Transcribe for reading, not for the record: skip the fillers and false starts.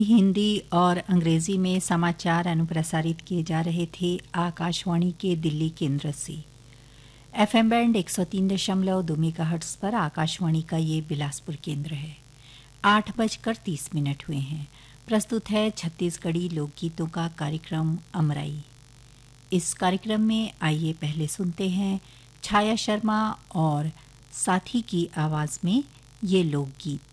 हिंदी और अंग्रेजी में समाचार अनुप्रसारित किए जा रहे थे आकाशवाणी के दिल्ली केंद्र से। एफएम बैंड 103.2 मेगाहर्ट्ज पर आकाशवाणी का ये बिलासपुर केंद्र है। 8:30 हुए हैं। प्रस्तुत है छत्तीसगढ़ी लोकगीतों का कार्यक्रम अमराई। इस कार्यक्रम में आइए पहले सुनते हैं छाया शर्मा और साथी की आवाज में ये लोकगीत।